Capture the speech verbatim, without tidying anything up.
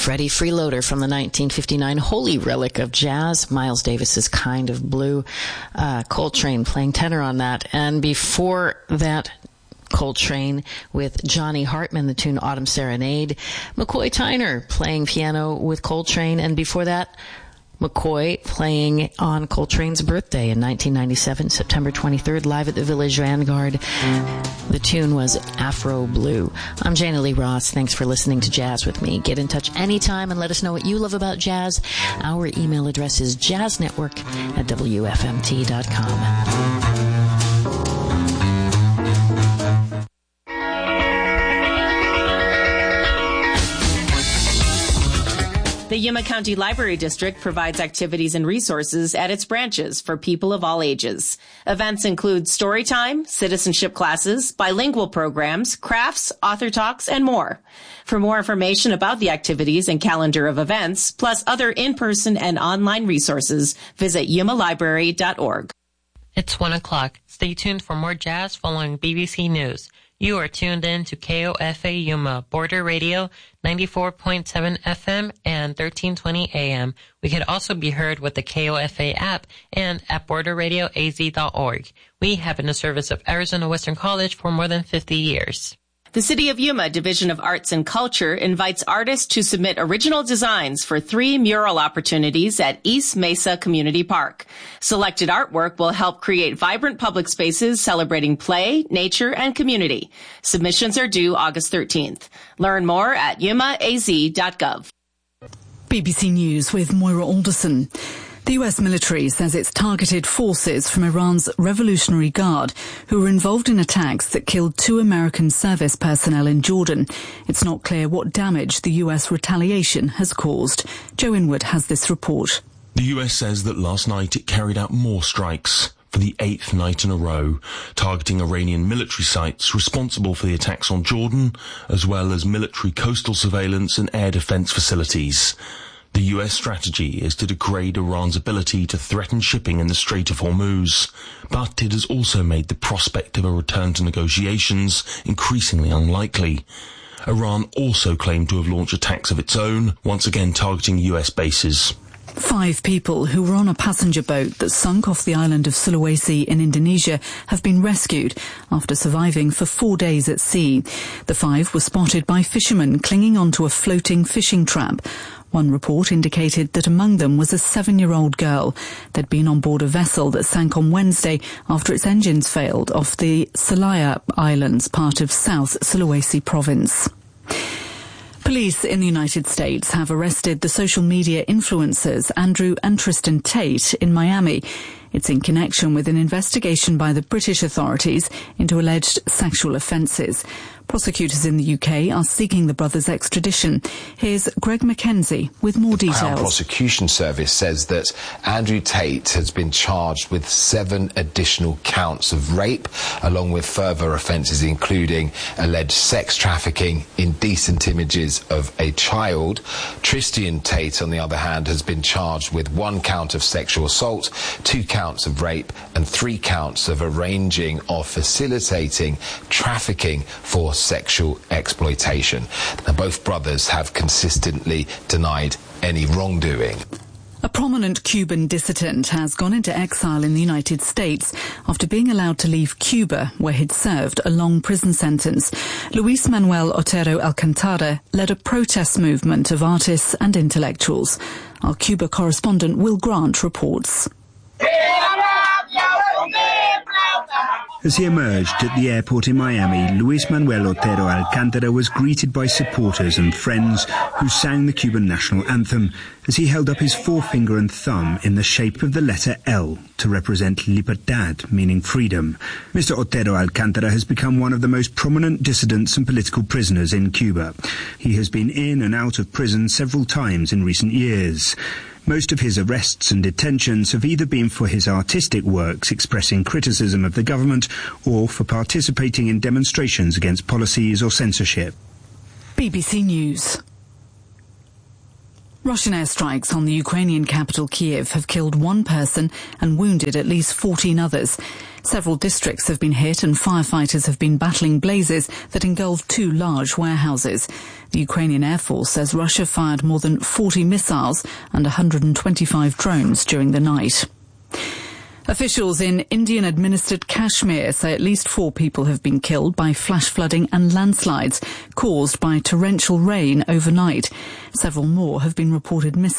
Freddie Freeloader from the nineteen fifty-nine holy relic of jazz, Miles Davis's Kind of Blue. Uh, Coltrane playing tenor on that. And before that, Coltrane with Johnny Hartman, the tune Autumn Serenade. McCoy Tyner playing piano with Coltrane. And before that, McCoy playing on Coltrane's birthday in nineteen ninety-seven, September twenty-third, live at the Village Vanguard. The tune was Afro Blue. I'm Jana Lee Ross. Thanks for listening to Jazz with me. Get in touch anytime and let us know what you love about jazz. Our email address is jazznetwork at w f m t dot com. The Yuma County Library District provides activities and resources at its branches for people of all ages. Events include story time, citizenship classes, bilingual programs, crafts, author talks, and more. For more information about the activities and calendar of events, plus other in-person and online resources, visit yuma library dot org. It's one o'clock. Stay tuned for more jazz following B B C News. You are tuned in to K O F A Yuma, Border Radio, ninety-four point seven F M and thirteen twenty A M. We could also be heard with the K O F A app and at border radio a z dot org. We have been a service of Arizona Western College for more than fifty years. The City of Yuma Division of Arts and Culture invites artists to submit original designs for three mural opportunities at East Mesa Community Park. Selected artwork will help create vibrant public spaces celebrating play, nature, and community. Submissions are due August thirteenth. Learn more at yuma a z dot gov. B B C News with Moira Alderson. The U S military says it's targeted forces from Iran's Revolutionary Guard who were involved in attacks that killed two American service personnel in Jordan. It's not clear what damage the U S retaliation has caused. Joe Inwood has this report. The U S says that last night it carried out more strikes for the eighth night in a row, targeting Iranian military sites responsible for the attacks on Jordan, as well as military coastal surveillance and air defense facilities. The U S strategy is to degrade Iran's ability to threaten shipping in the Strait of Hormuz, but it has also made the prospect of a return to negotiations increasingly unlikely. Iran also claimed to have launched attacks of its own, once again targeting U S bases. Five people who were on a passenger boat that sunk off the island of Sulawesi in Indonesia have been rescued after surviving for four days at sea. The five were spotted by fishermen clinging onto a floating fishing trap. One report indicated that among them was a seven-year-old girl. They'd been on board a vessel that sank on Wednesday after its engines failed off the Selayar Islands, part of South Sulawesi province. Police in the United States have arrested the social media influencers Andrew and Tristan Tate in Miami. It's in connection with an investigation by the British authorities into alleged sexual offences. Prosecutors in the U K are seeking the brothers' extradition. Here's Greg Mackenzie with more details. The Crown Prosecution Service says that Andrew Tate has been charged with seven additional counts of rape, along with further offences including alleged sex trafficking, indecent images of a child. Tristan Tate, on the other hand, has been charged with one count of sexual assault, two counts of rape, and three counts of arranging or facilitating trafficking for sexual exploitation. Now, both brothers have consistently denied any wrongdoing. A prominent Cuban dissident has gone into exile in the United States after being allowed to leave Cuba, where he'd served a long prison sentence. Luis Manuel Otero Alcantara led a protest movement of artists and intellectuals. Our Cuba correspondent Will Grant reports. As he emerged at the airport in Miami, Luis Manuel Otero Alcantara was greeted by supporters and friends who sang the Cuban national anthem as he held up his forefinger and thumb in the shape of the letter L to represent libertad, meaning freedom. Mister Otero Alcantara has become one of the most prominent dissidents and political prisoners in Cuba. He has been in and out of prison several times in recent years. Most of his arrests and detentions have either been for his artistic works expressing criticism of the government or for participating in demonstrations against policies or censorship. B B C News. Russian airstrikes on the Ukrainian capital Kiev have killed one person and wounded at least fourteen others. Several districts have been hit and firefighters have been battling blazes that engulfed two large warehouses. The Ukrainian Air Force says Russia fired more than forty missiles and one hundred twenty-five drones during the night. Officials in Indian-administered Kashmir say at least four people have been killed by flash flooding and landslides caused by torrential rain overnight. Several more have been reported missing.